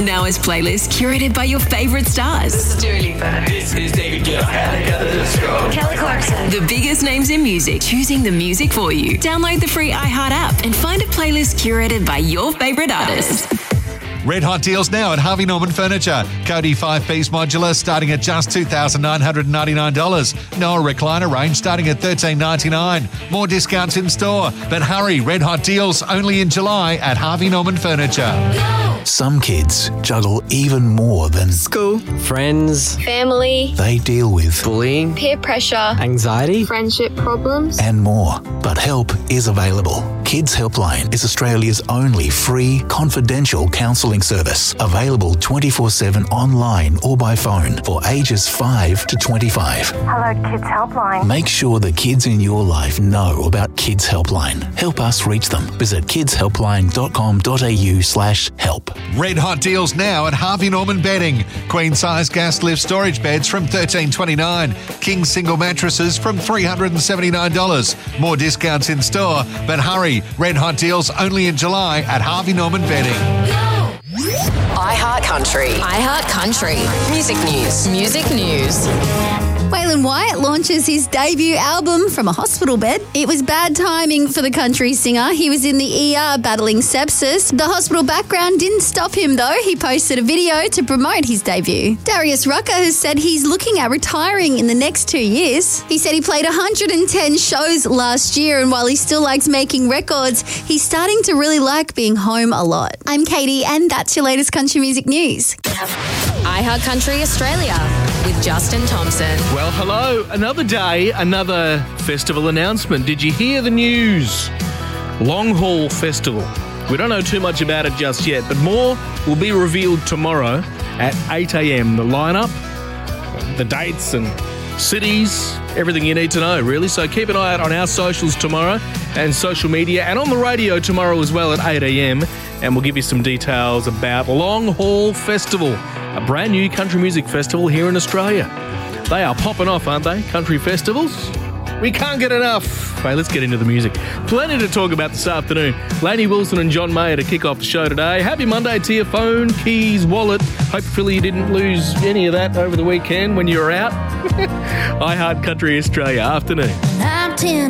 Now as playlists curated by your favourite stars. This is Dua Lipa. This is David Guetta. Kelly Clarkson. The biggest names in music, choosing the music for you. Download the free iHeart app and find a playlist curated by your favourite artists. Red hot deals now at Harvey Norman Furniture. Cody 5-piece modular starting at just $2,999. Noah recliner range starting at $1,399. More discounts in store. But hurry, red hot deals only in July at Harvey Norman Furniture. Some kids juggle even more than school, friends, family. They deal with bullying, peer pressure, anxiety, friendship problems, and more. But help is available. Kids Helpline is Australia's only free, confidential counselling service. Available 24/7 online or by phone for ages 5 to 25. Hello, Kids Helpline. Make sure the kids in your life know about Kids Helpline. Help us reach them. Visit kidshelpline.com.au/help. Red hot deals now at Harvey Norman Bedding. Queen size gas lift storage beds from $1,329. King single mattresses from $379. More discounts in store, but hurry, red hot deals only in July at Harvey Norman Bedding. iHeart Country. iHeart Country. Music news. Music news. Waylon Wyatt launches his debut album from a hospital bed. It was bad timing for the country singer. He was in the ER battling sepsis. The hospital background didn't stop him though. He posted a video to promote his debut. Darius Rucker has said he's looking at retiring in the next 2 years. He said he played 110 shows last year, and while he still likes making records, he's starting to really like being home a lot. I'm Katie, and that's your latest country music news. iHeart Country Australia with Justin Thompson. Well, hello. Another day, another festival announcement. Did you hear the news? Long Haul Festival. We don't know too much about it just yet, but more will be revealed tomorrow at 8 a.m. The lineup, the dates and cities, everything you need to know, really. So keep an eye out on our socials tomorrow and social media, and on the radio tomorrow as well at 8 a.m. And we'll give you some details about Long Haul Festival, a brand new country music festival here in Australia. They are popping off, aren't they? Country festivals. We can't get enough. Okay, let's get into the music. Plenty to talk about this afternoon. Lainey Wilson and John Mayer to kick off the show today. Happy Monday to your phone, keys, wallet. Hopefully you didn't lose any of that over the weekend when you were out. iHeart Country Australia afternoon. I'm 10